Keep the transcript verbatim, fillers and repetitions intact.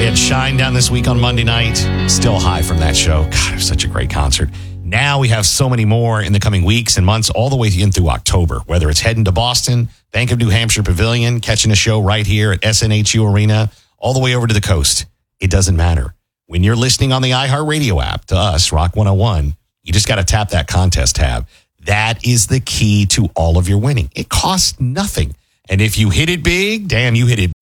had Shine down this week on Monday night. Still high from that show. God, it was such a great concert. Now we have so many more in the coming weeks and months, all the way in through October, whether it's heading to Boston, Bank of New Hampshire Pavilion, catching a show right here at S N H U Arena, all the way over to the coast. It doesn't matter. When you're listening on the iHeartRadio app to us, Rock one oh one, you just got to tap that contest tab. That is the key to all of your winning. It costs nothing. And if you hit it big, damn, you hit it